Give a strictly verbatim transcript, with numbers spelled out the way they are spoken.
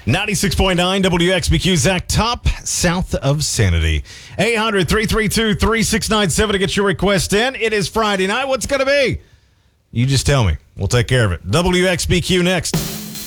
ninety-six point nine W X B Q, Zach, top south of Sanity. eight hundred, three three two, three six nine seven to get your request in. It is Friday night. What's it going to be? You just tell me. We'll take care of it. W X B Q next.